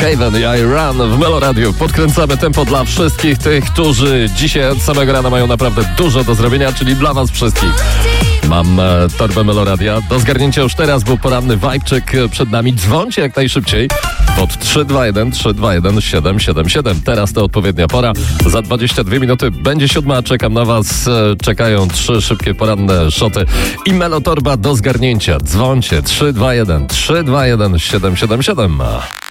Haven i I Run w Meloradiu. Podkręcamy tempo dla wszystkich tych, którzy dzisiaj od samego rana mają naprawdę dużo do zrobienia, czyli dla was wszystkich. Mam torbę Meloradia do zgarnięcia już teraz, bo poranny vibe'czyk przed nami. Dzwońcie jak najszybciej pod 321 777. Teraz to odpowiednia pora. Za 22 minuty będzie 7. Czekam na was. Czekają 3 szybkie poranne szoty i Melotorba do zgarnięcia. Dzwońcie 321 777.